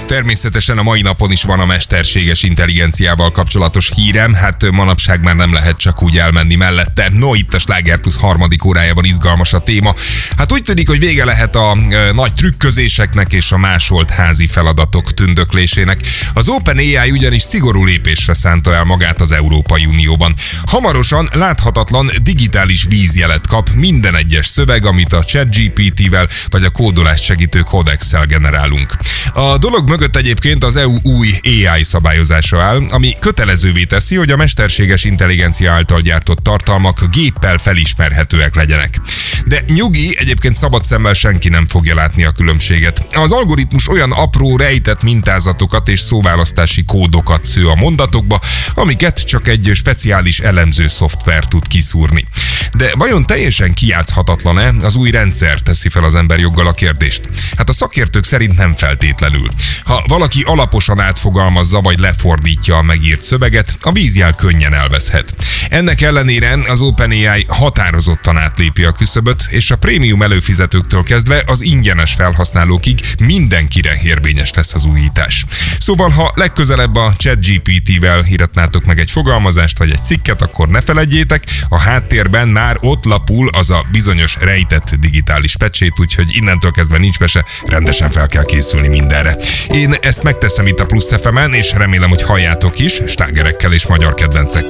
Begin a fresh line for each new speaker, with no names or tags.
Természetesen a mai napon is van a mesterséges intelligenciával kapcsolatos hírem, hát manapság már nem lehet csak úgy elmenni mellette. No, itt a Sláger Plus harmadik órájában izgalmas a téma. Hát úgy tűnik, hogy vége lehet a nagy trükközéseknek és a másolt házi feladatok tündöklésének. Az OpenAI ugyanis szigorú lépésre szánta el magát az Európai Unióban. Hamarosan láthatatlan digitális vízjelet kap minden egyes szöveg, amit a ChatGPT-vel vagy a kódolást segítő Codex-szel generálunk. A dolog mögött egyébként az EU új AI szabályozása áll, ami kötelezővé teszi, hogy a mesterséges intelligencia által gyártott tartalmak géppel felismerhetőek legyenek. De nyugi, egyébként szabad szemmel senki nem fogja látni a különbséget. Az algoritmus olyan apró, rejtett mintázatokat és szóválasztási kódokat sző a mondatokba, amiket csak egy speciális elemző szoftver tud kiszúrni. De vajon teljesen kijátszhatatlan-e az új rendszer, teszi fel az emberjoggal a kérdést? Hát a szakértők szerint nem feltétlenül. Ha valaki alaposan átfogalmazza vagy lefordítja a megírt szöveget, a vízjel könnyen elveszhet. Ennek ellenére az OpenAI határozottan átlépi a küszöböt, és a prémium előfizetőktől kezdve az ingyenes felhasználókig mindenkire érvényes lesz az újítás. Szóval, ha legközelebb a ChatGPT-vel íratnátok meg egy fogalmazást vagy egy cikket, akkor ne feledjétek, a háttérben már ott lapul az a bizonyos rejtett digitális pecsét, úgyhogy innentől kezdve nincs mese, rendesen fel kell készülni mindenre. Én ezt megteszem itt a Plusz FM-en, és remélem, hogy halljátok is, slágerekkel és magyar kedvencekkel.